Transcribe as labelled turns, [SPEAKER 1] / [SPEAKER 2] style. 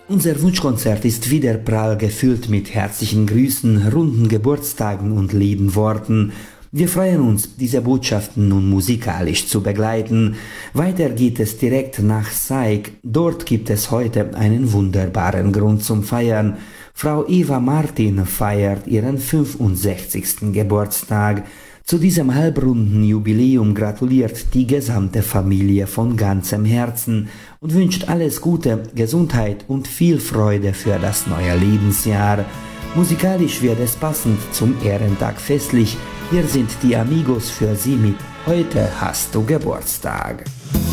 [SPEAKER 1] Unser Wunschkonzert ist wieder prall gefüllt mit herzlichen Grüßen, runden Geburtstagen und lieben Worten. Wir freuen uns, diese Botschaften nun musikalisch zu begleiten. Weiter geht es direkt nach Saik. Dort gibt es heute einen wunderbaren Grund zum Feiern. Frau Eva Martin feiert ihren 65. Geburtstag. Zu diesem halbrunden Jubiläum gratuliert die gesamte Familie von ganzem Herzen und wünscht alles Gute, Gesundheit und viel Freude für das neue Lebensjahr. Musikalisch wird es passend zum Ehrentag festlich. Hier sind die Amigos für Sie mit Heute hast du Geburtstag.